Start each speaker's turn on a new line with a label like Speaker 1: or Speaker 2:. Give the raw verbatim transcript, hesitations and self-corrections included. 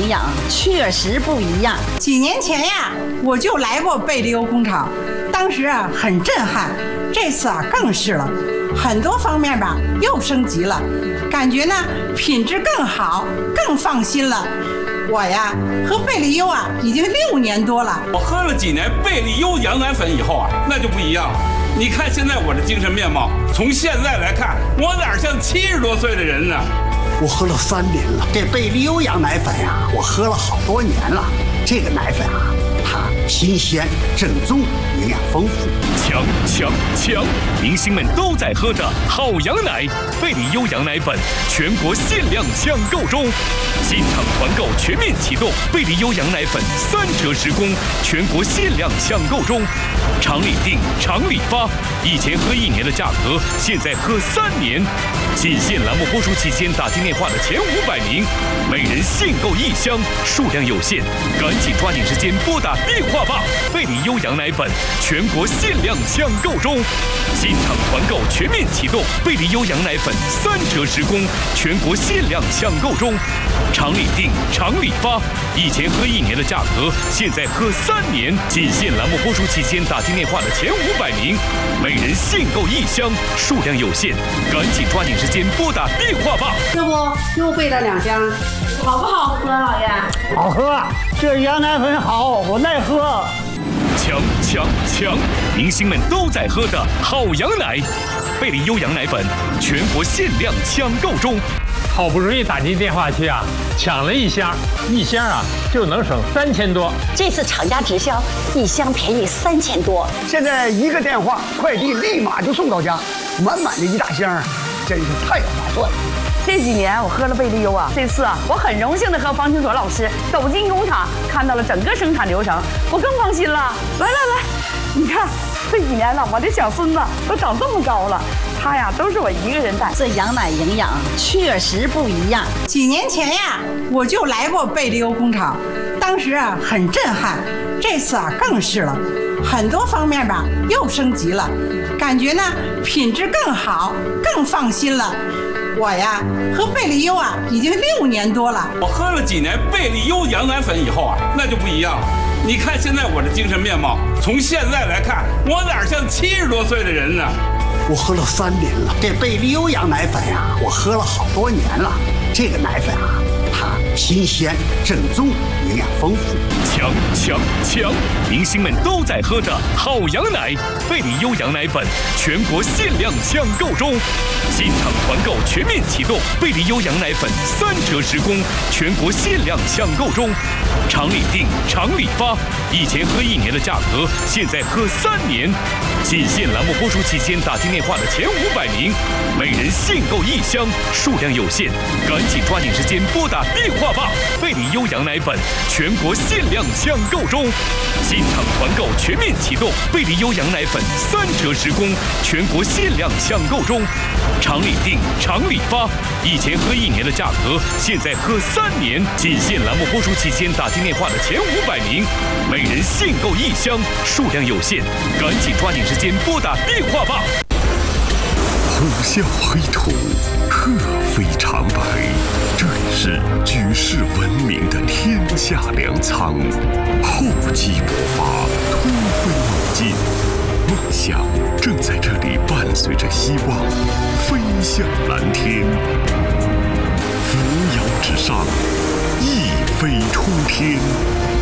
Speaker 1: 营养确实不一样。
Speaker 2: 几年前呀，我就来过贝利欧工厂，当时啊很震撼，这次啊更是了，很多方面吧又升级了，感觉呢品质更好，更放心了。我呀喝贝利优啊已经六年多了，
Speaker 3: 我喝了几年贝利优羊奶粉以后啊，那就不一样了。你看现在我的精神面貌，从现在来看，我哪像七十多岁的人呢？
Speaker 4: 我喝了三年了，这贝利优羊奶粉呀、啊，我喝了好多年了。这个奶粉啊，它新鲜、正宗，营养丰富。
Speaker 5: 强强强！明星们都在喝的好羊奶，贝利优羊奶粉全国限量抢购中，现场团购全面启动，贝利优羊奶粉三折十公，全国限量抢购中，厂里订，厂里发。以前喝一年的价格，现在喝三年。仅限栏目播出期间打进电话的前五百名，每人限购一箱，数量有限，赶紧抓紧时间拨打电话吧！贝利优羊奶粉全国限量抢购中，现场团购全面启动，贝利优羊奶粉三折十公，全国限量抢购中，厂里订，厂里发。以前喝一年的价格，现在喝三年。仅限栏目播出期间打进电话的前五百名，每人限购一箱，数量有限，赶紧抓紧时间拨打电话吧！
Speaker 6: 要不又备了两箱，好不好喝，老爷？
Speaker 7: 好喝，这羊奶粉好，我爱喝。
Speaker 5: 强强强！明星们都在喝的好羊奶，贝利优羊奶粉全国限量抢购中。
Speaker 8: 好不容易打进电话去啊，抢了一箱，一箱啊就能省三千多。
Speaker 1: 这次厂家直销，一箱便宜三千多。
Speaker 4: 现在一个电话，快递立马就送到家，满满的一大箱，真是太划算了。
Speaker 9: 这几年我喝了贝利优啊，这次啊我很荣幸的和方清所老师走进工厂，看到了整个生产流程，我更放心了。来来来，你看这几年了，我的小孙子都长这么高了，他呀都是我一个人带。
Speaker 1: 这羊奶营养确实不一样。
Speaker 2: 几年前呀，我就来过贝利欧工厂，当时啊很震撼，这次啊更是了，很多方面吧又升级了，感觉呢品质更好，更放心了。我呀喝贝利优啊已经六年多了，
Speaker 3: 我喝了几年贝利优羊奶粉以后啊，那就不一样了。你看现在我的精神面貌，从现在来看，我哪像七十多岁的人呢？
Speaker 4: 我喝了三年了，这贝利优羊奶粉呀、啊，我喝了好多年了。这个奶粉啊，它新鲜、正宗，营养丰富。
Speaker 5: 强强强！明星们都在喝的好羊奶，贝利优羊奶粉全国限量抢购中，现场团购全面启动，贝利优羊奶粉三折十公，全国限量抢购中，厂里订，厂里发。以前喝一年的价格，现在喝三年。仅限栏目播出期间打进电话的前五百名，每人限购一箱，数量有限，赶紧抓紧时间拨打电话吧！贝利优羊奶粉全国限量抢购中，现场团购全面启动，贝利优羊奶粉三折十公，全国限量抢购中，厂里订，厂里发。以前喝一年的价格，现在喝三年。仅限栏目播出期间打进电话的前五百名，每人限购一箱，数量有限，赶紧抓紧时间拨打电话吧！
Speaker 10: 虎啸黑土，鹤飞长白，这里是举世闻名的天下粮仓，厚积薄发，突飞猛进，梦想正在这里伴随着希望飞向蓝天，扶摇直上，一飞冲天。